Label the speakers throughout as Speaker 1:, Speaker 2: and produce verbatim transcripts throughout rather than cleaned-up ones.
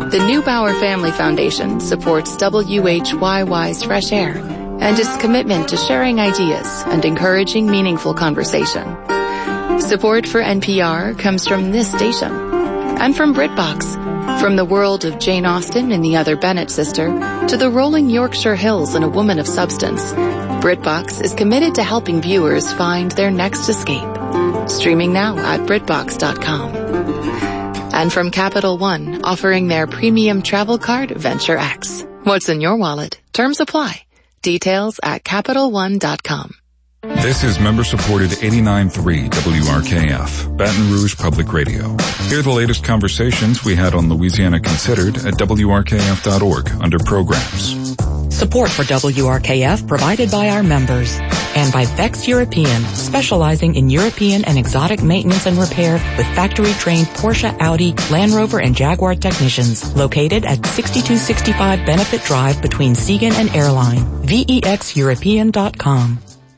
Speaker 1: The Neubauer Family Foundation supports W H Y Y's Fresh Air and its commitment to sharing ideas and encouraging meaningful conversation. Support for N P R comes from this station and from BritBox. From the world of Jane Austen and the Other Bennet Sister to the rolling Yorkshire Hills and A Woman of Substance, BritBox is committed to helping viewers find their next escape. Streaming now at Britbox dot com. And from Capital One, offering their premium travel card, Venture X. What's in your wallet? Terms apply. Details at Capital One dot com.
Speaker 2: This is member-supported eighty-nine point three W R K F, Baton Rouge Public Radio. Hear the latest conversations we had on Louisiana Considered at W R K F dot org under Programs.
Speaker 3: Support for W R K F provided by our members and by Vex European, specializing in European and exotic maintenance and repair with factory-trained Porsche, Audi, Land Rover, and Jaguar technicians. Located at sixty-two sixty-five Benefit Drive between Siegen and Airline. V E X European dot com.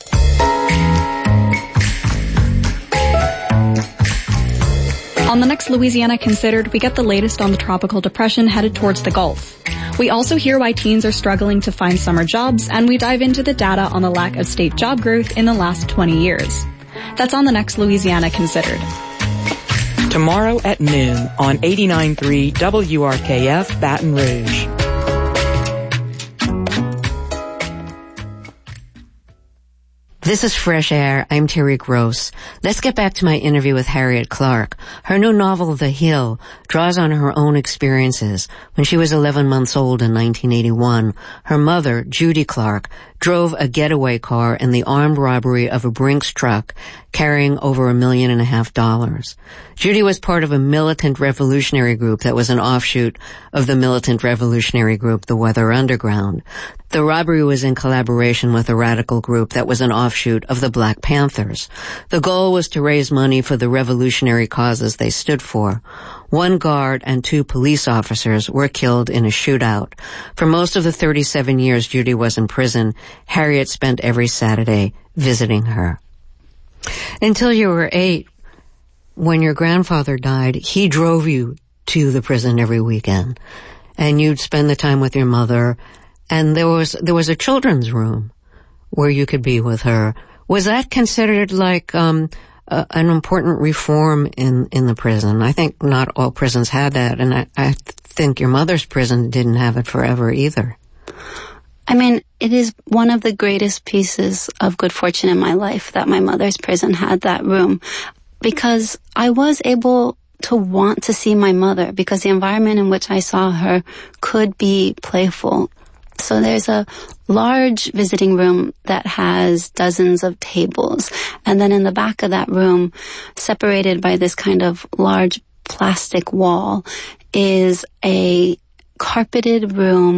Speaker 4: On the next Louisiana Considered, we get the latest on the tropical depression headed towards the Gulf. We also hear why teens are struggling to find summer jobs, and we dive into the data on the lack of state job growth in the last twenty years. That's on the next Louisiana Considered.
Speaker 3: Tomorrow at noon on eighty-nine point three W R K F Baton Rouge.
Speaker 5: This is Fresh Air. I'm Terry Gross. Let's get back to my interview with Harriet Clark. Her new novel, The Hill, draws on her own experiences. When she was eleven months old in nineteen eighty-one, her mother, Judy Clark, drove a getaway car in the armed robbery of a Brinks truck carrying over a million and a half dollars. Judy was part of a militant revolutionary group that was an offshoot of the militant revolutionary group, the Weather Underground. The robbery was in collaboration with a radical group that was an offshoot of the Black Panthers. The goal was to raise money for the revolutionary causes they stood for. One guard and two police officers were killed in a shootout. For most of the thirty-seven years Judy was in prison, Harriet spent every Saturday visiting her. Until you were eight, when your grandfather died, he drove you to the prison every weekend, and you'd spend the time with your mother. And there was there was a children's room where you could be with her. Was that considered like um uh, an important reform in in the prison? I think not all prisons had that, and I, I think your mother's prison didn't have it forever either.
Speaker 6: I mean, it is one of the greatest pieces of good fortune in my life that my mother's prison had that room, because I was able to want to see my mother, because the environment in which I saw her could be playful. So there's a large visiting room that has dozens of tables. And then in the back of that room, separated by this kind of large plastic wall, is a carpeted room